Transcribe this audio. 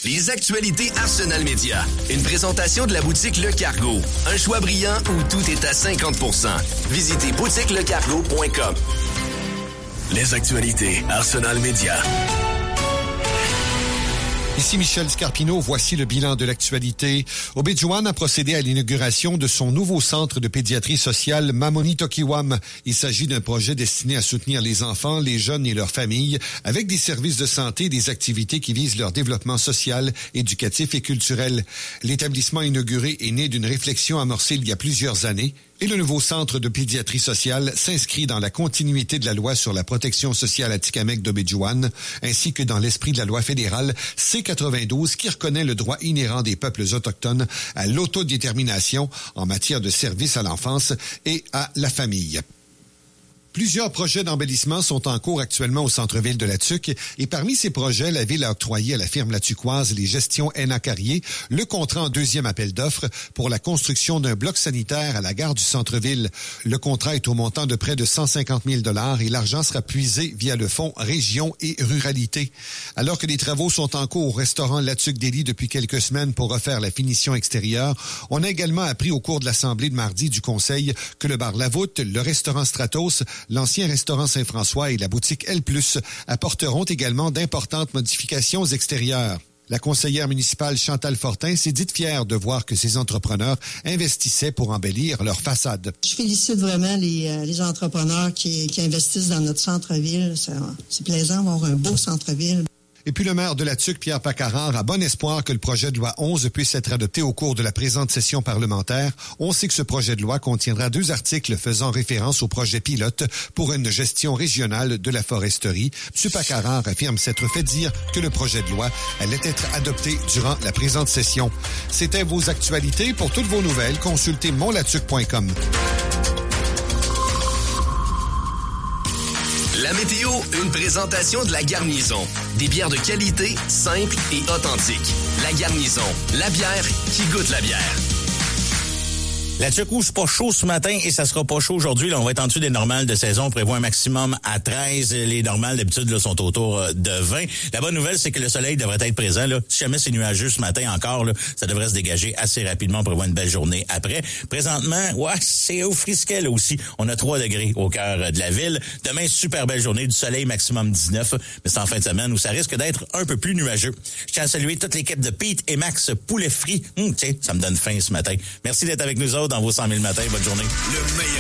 Les actualités Arsenal Média. Une présentation de la boutique Le Cargo. Un choix brillant où tout est à 50%. Visitez boutiquelecargo.com. Les actualités Arsenal Média. Ici Michel Scarpino, voici le bilan de l'actualité. Obidjouan a procédé à l'inauguration de son nouveau centre de pédiatrie sociale Mamoni Tokiwam. Il s'agit d'un projet destiné à soutenir les enfants, les jeunes et leurs familles avec des services de santé et des activités qui visent leur développement social, éducatif et culturel. L'établissement inauguré est né d'une réflexion amorcée il y a plusieurs années. Et le nouveau centre de pédiatrie sociale s'inscrit dans la continuité de la loi sur la protection sociale atikamekw d'Obidjouan, ainsi que dans l'esprit de la loi fédérale C-92 qui reconnaît le droit inhérent des peuples autochtones à l'autodétermination en matière de services à l'enfance et à la famille. Plusieurs projets d'embellissement sont en cours actuellement au centre-ville de La Tuque et parmi ces projets, la Ville a octroyé à la firme latuquoise Les Gestions Henna Carrier le contrat en deuxième appel d'offres pour la construction d'un bloc sanitaire à la gare du centre-ville. Le contrat est au montant de près de 150 000 $ et l'argent sera puisé via le fonds Région et Ruralité. Alors que les travaux sont en cours au restaurant La Tuque d'Élie depuis quelques semaines pour refaire la finition extérieure, on a également appris au cours de l'assemblée de mardi du Conseil que le bar La Voûte, le restaurant Stratos, l'ancien restaurant Saint-François et la boutique L+, apporteront également d'importantes modifications extérieures. La conseillère municipale Chantal Fortin s'est dite fière de voir que ces entrepreneurs investissaient pour embellir leur façade. Je félicite vraiment les entrepreneurs qui investissent dans notre centre-ville. C'est plaisant d'avoir un beau centre-ville. Et puis le maire de La Tuque, Pierre Paccarard, a bon espoir que le projet de loi 11 puisse être adopté au cours de la présente session parlementaire. On sait que ce projet de loi contiendra 2 articles faisant référence au projet pilote pour une gestion régionale de la foresterie. M. Paccarard affirme s'être fait dire que le projet de loi allait être adopté durant la présente session. C'était vos actualités. Pour toutes vos nouvelles, consultez monlatuque.com. La météo, une présentation de La Garnison. Des bières de qualité, simples et authentiques. La Garnison, la bière qui goûte la bière. La Tuque c'est pas chaud ce matin et ça sera pas chaud aujourd'hui. Là, on va être en dessous des normales de saison. On prévoit un maximum à 13. Les normales, d'habitude, là, sont autour de 20. La bonne nouvelle, c'est que le soleil devrait être présent. Là. Si jamais c'est nuageux ce matin encore, là, ça devrait se dégager assez rapidement. On prévoit une belle journée après. Présentement, c'est au frisquet là aussi. On a 3 degrés au cœur de la ville. Demain, super belle journée. Du soleil, maximum 19. Mais c'est en fin de semaine où ça risque d'être un peu plus nuageux. Je tiens à saluer toute l'équipe de Pete et Max Poulet Frit. Tiens, ça me donne faim ce matin. Merci d'être avec nous autres dans vos 100 000 matins. Bonne journée. Le meilleur